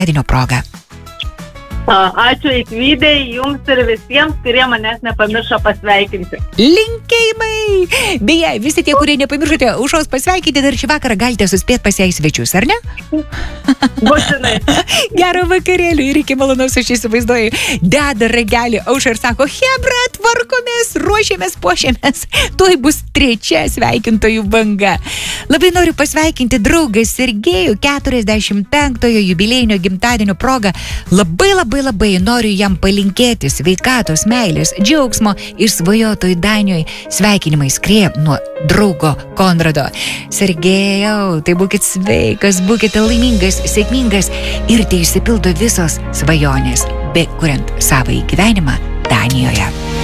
gimtadienio proga. Ačiū Eikvydai, jums ir visiems, kurie manęs nepamiršo pasveikinti. Linkėjimai! Beje, visi tie, kurie nepamiršote Aušros pasveikinti, dar šį vakarą galite suspėti pas ją į svečius, ar ne? Būtinai. Gero vakarėlių ir iki malonaus, aš įsivaizduoju, deda ragelį Aušra ir sako, hebra, tvarkomės, ruošiamės, puošiamės. Tuoj bus 3 sveikintojų banga. Labai noriu pasveikinti draugą Sergejų 45-ojo jubiliejinio gimtadienio proga. Labai noriu jam palinkėti sveikatos, meilės, džiaugsmo ir svajotojų Danijoj. Sveikinimai skrieja nuo draugo Konrado. Sergejau, tai būkit sveikas, būkite laimingas, sėkmingas ir tai išsipildo visos svajonės, be kuriant savąjį gyvenimą Danijoje.